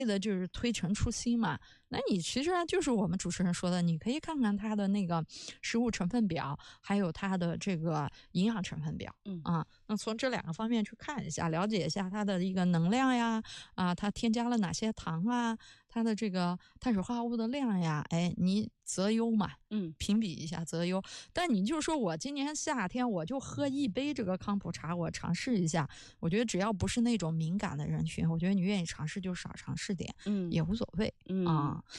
的就是推陈出新嘛。那你其实就是我们主持人说的，你可以看看它的那个食物成分表，还有它的这个营养成分表。那从这2个方面去看一下，了解一下它的一个能量呀，它添加了哪些糖啊，它的这个碳水化合物的量呀，你择优嘛，评比一下择优。但你就说我今年夏天我就喝一杯这个康普茶，我尝试一下，我觉得只要不是那种敏感的人群，我觉得你愿意尝试就少尝试点，也无所谓。